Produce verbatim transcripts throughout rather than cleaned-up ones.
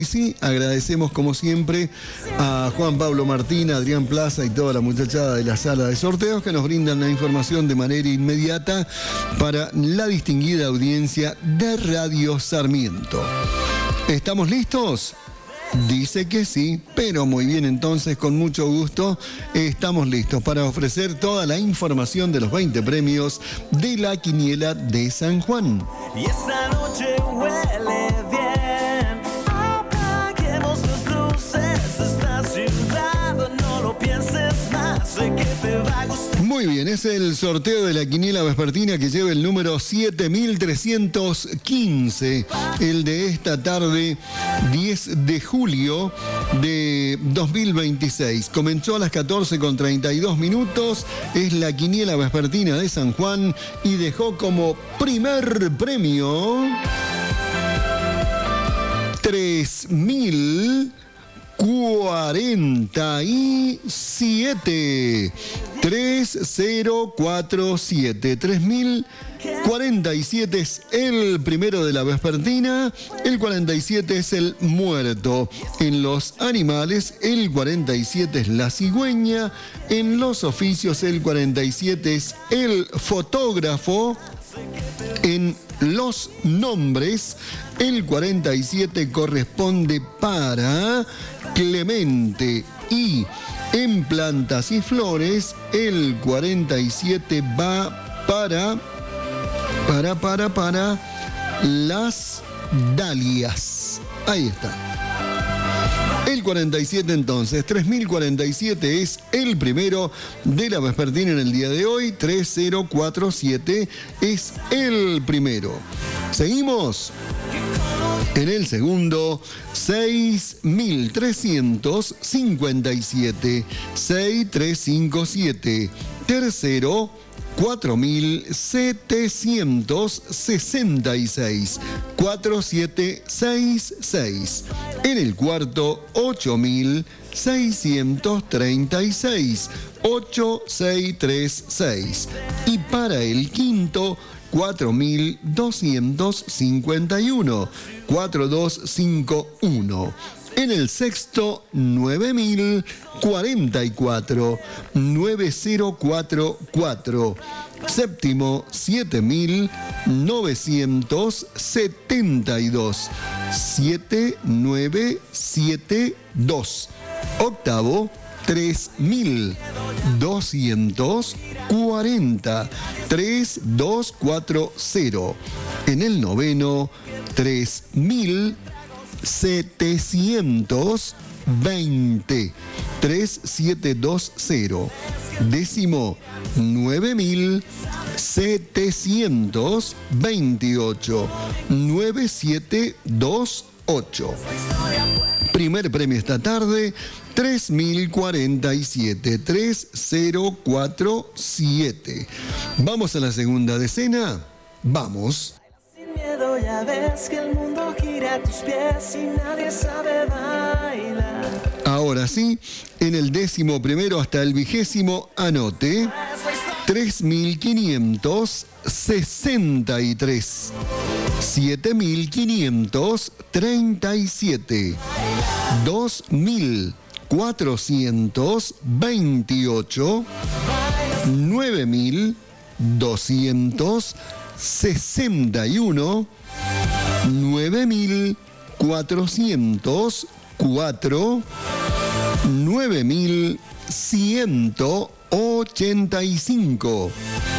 Y sí, agradecemos como siempre a Juan Pablo Martín, a Adrián Plaza y toda la muchachada de la sala de sorteos que nos brindan la información de manera inmediata para la distinguida audiencia de Radio Sarmiento. ¿Estamos listos? Dice que sí, pero muy bien, entonces con mucho gusto estamos listos para ofrecer toda la información de los veinte premios de la Quiniela de San Juan. Y esta noche huele bien, apaguemos las luces de esta ciudad, no lo pienses más, sé que te va a gustar. Muy bien, es el sorteo de la Quiniela vespertina que lleva el número siete mil trescientos quince, el de esta tarde, diez de julio de dos mil veintiséis. Comenzó a las catorce con treinta y dos minutos, es la Quiniela vespertina de San Juan y dejó como primer premio tres mil cuarenta y siete. tres mil cuarenta y siete. tres mil cuarenta y siete es el primero de la vespertina. El cuarenta y siete es el muerto. En los animales, el cuarenta y siete es la cigüeña. En los oficios, el cuarenta y siete es el fotógrafo. En los nombres, el cuarenta y siete corresponde para Clemente. Y en plantas y flores, el cuarenta y siete va para, para, para, para las dalias. Ahí está. El cuarenta y siete entonces, tres mil cuarenta y siete es el primero de la vespertina en el día de hoy. tres mil cuarenta y siete es el primero. Seguimos. En el segundo, seis mil trescientos cincuenta y siete. seis mil trescientos cincuenta y siete. Tercero, cuatro mil setecientos sesenta y seis. cuatro mil setecientos sesenta y seis. En el cuarto, ocho mil seiscientos treinta y seis. ocho mil seiscientos treinta y seis. Y para el quinto, cuatro mil doscientos cincuenta y uno. cuatro mil doscientos cincuenta y uno. En el sexto, nueve mil cuarenta y cuatro. nueve mil cuarenta y cuatro. Séptimo, siete mil novecientos setenta y dos. siete mil novecientos setenta y dos. Octavo, tres mil doscientos cuarenta. tres mil doscientos cuarenta. En el noveno, tres mil setecientos veinte. tres mil setecientos veinte. Décimo, nueve mil setecientos veintiocho. nueve mil setecientos veintiocho. Primer premio esta tarde, tres mil cuarenta y siete. tres mil cuarenta y siete. Vamos a la segunda decena. Vamos. Sin miedo ya ves que el mundo gira a tus pies y nadie sabe bailar. Ahora sí, en el décimo primero hasta el vigésimo, anote, tres mil quinientos sesenta y tres. siete mil quinientos treinta y siete. dos mil cuatrocientos veintiocho. nueve mil doscientos sesenta y uno. nueve mil cuatrocientos cuatro. nueve mil ciento ochenta y cinco.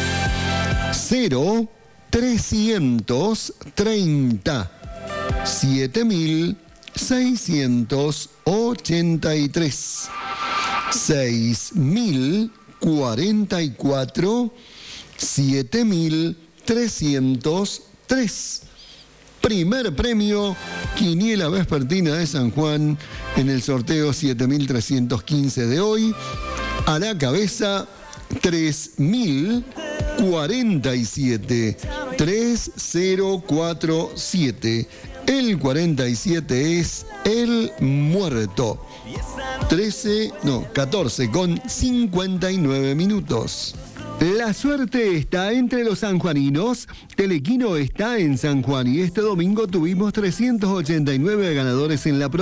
cero trescientos treinta. siete mil seiscientos ochenta y tres. seis mil cuarenta y cuatro. siete mil trescientos tres. Primer premio, Quiniela vespertina de San Juan en el sorteo siete mil trescientos quince de hoy. A la cabeza, tres mil cuarenta y siete. tres mil cuarenta y siete. El cuarenta y siete es el muerto. trece, no, catorce con cincuenta y nueve minutos. La suerte está entre los sanjuaninos. Telequino está en San Juan y este domingo tuvimos trescientos ochenta y nueve ganadores en la provincia.